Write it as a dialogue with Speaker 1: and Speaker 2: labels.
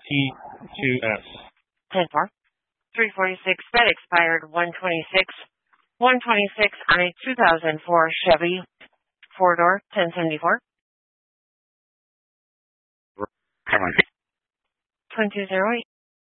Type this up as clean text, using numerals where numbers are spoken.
Speaker 1: T2S.
Speaker 2: 10-4. 346, that expired 126. 126 on a 2004 Chevy 4-door, 1074. 2208.